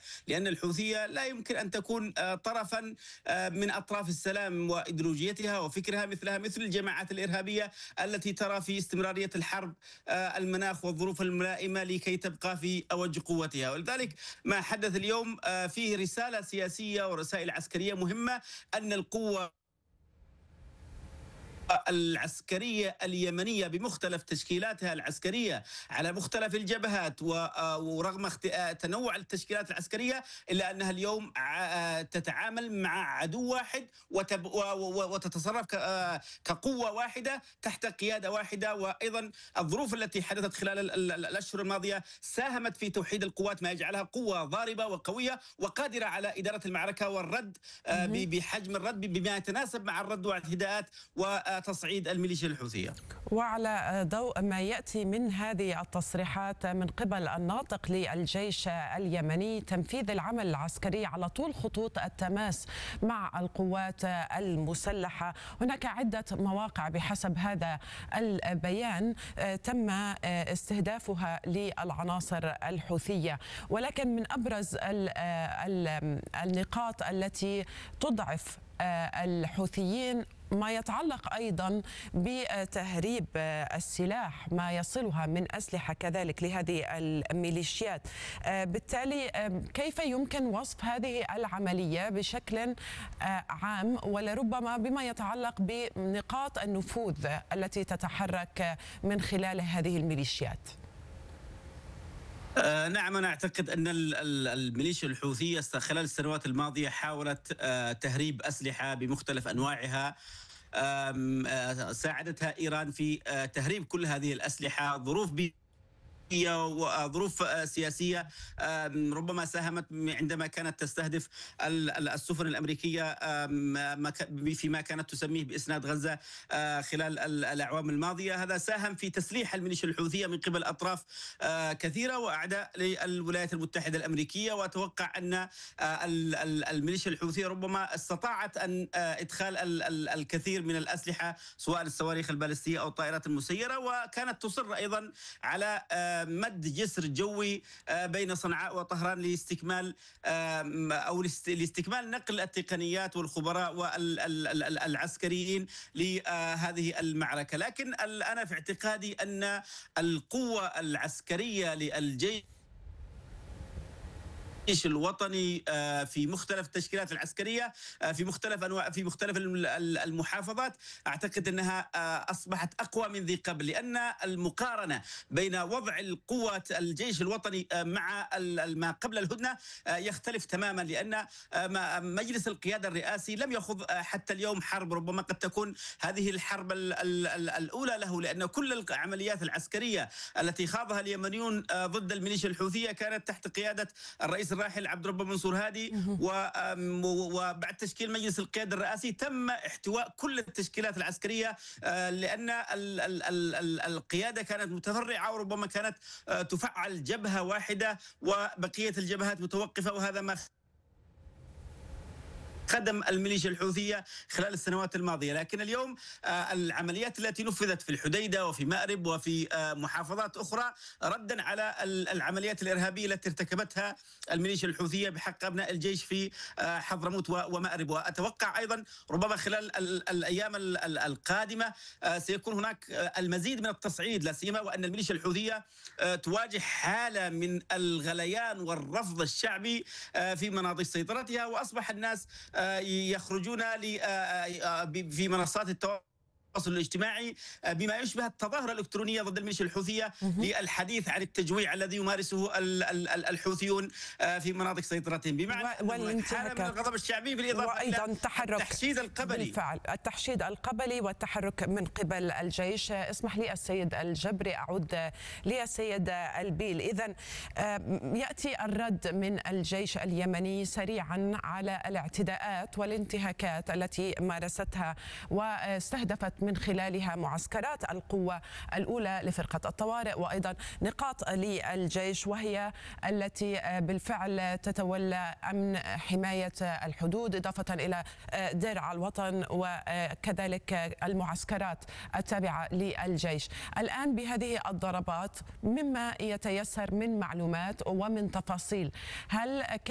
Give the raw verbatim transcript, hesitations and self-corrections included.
لأن الحوثية لا يمكن أن تكون طرفا من أطراف السلام وإيديولوجيتها وفكرها مثلها مثل الجماعات الإرهابية التي ترى في استمرارية الحرب المناخ والظروف الملائمة لكي تبقى في أوج قوتها. ولذلك ما حدث اليوم فيه رسالة سياسية ورسائل عسكرية مهمة أن القوة العسكرية اليمنية بمختلف تشكيلاتها العسكرية على مختلف الجبهات، ورغم تنوع التشكيلات العسكرية إلا أنها اليوم تتعامل مع عدو واحد وتتصرف كقوة واحدة تحت قيادة واحدة. وأيضا الظروف التي حدثت خلال الأشهر الماضية ساهمت في توحيد القوات، ما يجعلها قوة ضاربة وقوية وقادرة على إدارة المعركة والرد بحجم الرد بما يتناسب مع الرد والاعتداءات وتصعيد الميليشيا الحوثية. وعلى ضوء ما يأتي من هذه التصريحات من قبل الناطق للجيش اليمني تنفيذ العمل العسكري على طول خطوط التماس مع القوات المسلحة، هناك عدة مواقع بحسب هذا البيان تم استهدافها للعناصر الحوثية، ولكن من أبرز النقاط التي تضعف الحوثيين ما يتعلق أيضا بتهريب السلاح، ما يصلها من أسلحة كذلك لهذه الميليشيات. بالتالي كيف يمكن وصف هذه العملية بشكل عام ولربما بما يتعلق بنقاط النفوذ التي تتحرك من خلال هذه الميليشيات؟ آه نعم، أنا أعتقد أن الميليشيا الحوثية خلال السنوات الماضية حاولت آه تهريب أسلحة بمختلف أنواعها. آه ساعدتها إيران في آه تهريب كل هذه الأسلحة. ظروف بي وظروف سياسية ربما ساهمت عندما كانت تستهدف السفن الأمريكية فيما كانت تسميه بإسناد غزة خلال الأعوام الماضية. هذا ساهم في تسليح الميليشيا الحوثية من قبل أطراف كثيرة وأعداء للولايات المتحدة الأمريكية. وأتوقع أن الميليشيا الحوثية ربما استطاعت أن إدخال الكثير من الأسلحة سواء الصواريخ البالستية أو الطائرات المسيرة، وكانت تصر أيضا على مد جسر جوي بين صنعاء وطهران لاستكمال أو لاستكمال نقل التقنيات والخبراء والعسكريين لهذه المعركة. لكن أنا في اعتقادي أن القوة العسكرية للجيش الجيش الوطني في مختلف التشكيلات العسكرية في مختلف أنواع في مختلف المحافظات أعتقد أنها أصبحت أقوى من ذي قبل، لأن المقارنة بين وضع القوة الجيش الوطني مع ما قبل الهدنة يختلف تماما، لأن مجلس القيادة الرئاسي لم يخوض حتى اليوم حرب، ربما قد تكون هذه الحرب الأولى له، لأن كل العمليات العسكرية التي خاضها اليمنيون ضد الميليشيا الحوثية كانت تحت قيادة الرئيس الراحل عبد الرب منصور هادي. وبعد تشكيل مجلس القيادة الرئاسي تم احتواء كل التشكيلات العسكرية، لأن القيادة كانت متفرعة وربما كانت تفعل جبهة واحدة وبقية الجبهات متوقفة، وهذا ما خدم الميليشيا الحوثية خلال السنوات الماضية. لكن اليوم العمليات التي نفذت في الحديدة وفي مأرب وفي محافظات أخرى ردا على العمليات الإرهابية التي ارتكبتها الميليشيا الحوثية بحق أبناء الجيش في حضرموت ومأرب. وأتوقع أيضا ربما خلال الأيام القادمة سيكون هناك المزيد من التصعيد، لا سيما وأن الميليشيا الحوثية تواجه حالة من الغليان والرفض الشعبي في مناطق سيطرتها، وأصبح الناس يخرجون في منصات التواصل الاجتماعي بما يشبه التظاهرة الإلكترونية ضد الميليشيا الحوثية للحديث عن التجويع الذي يمارسه الحوثيون في مناطق سيطرتهم، بمعنى حالة من الغضب الشعبي بالإضافة إلى التحشيد القبلي. بالفعل التحشيد القبلي والتحرك من قبل الجيش. اسمح لي السيد الجبري أعود للسيد البيل. إذن يأتي الرد من الجيش اليمني سريعا على الاعتداءات والانتهاكات التي مارستها واستهدفت من خلالها معسكرات القوة الأولى لفرقة الطوارئ وأيضا نقاط للجيش، وهي التي بالفعل تتولى أمن حماية الحدود إضافة إلى درع الوطن وكذلك المعسكرات التابعة للجيش. الآن بهذه الضربات مما يتيسر من معلومات ومن تفاصيل، هل